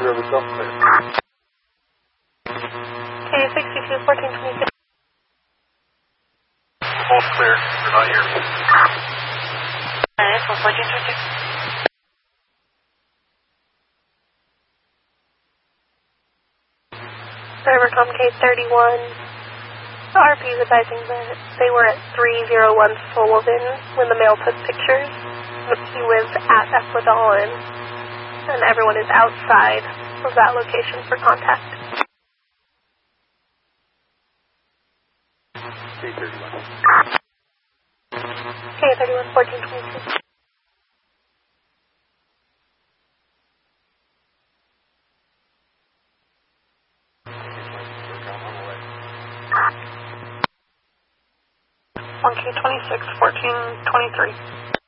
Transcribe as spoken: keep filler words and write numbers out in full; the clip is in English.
River Gulf clear. Okay, sixty-two, fourteen twenty-six. Both clear. You're not here. Alright, this one's fourteen twenty-six. Driver Com K thirty-one. The R P is advising that they were at three oh one Sullivan when the male took pictures. He was at Ecuador, and everyone is outside of that location for contact. K thirty-one. K thirty-one, fourteen twenty-two. one K twenty-six, fourteen twenty-three.